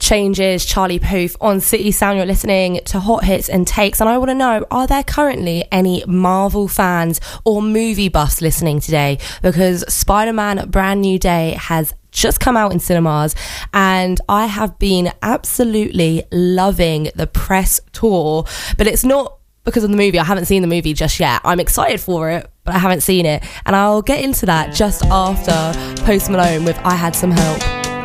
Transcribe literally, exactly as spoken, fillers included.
Changes, Charlie Puth on City Sound. You're listening to Hot Hits and Takes, and I want to know, are there currently any Marvel fans or movie buffs listening today? Because Spider-Man Brand New Day has just come out in cinemas, and I have been absolutely loving the press tour, but it's not because of the movie. I haven't seen the movie just yet. I'm excited for it, but I haven't seen it, and I'll get into that just after Post Malone with I Had Some Help.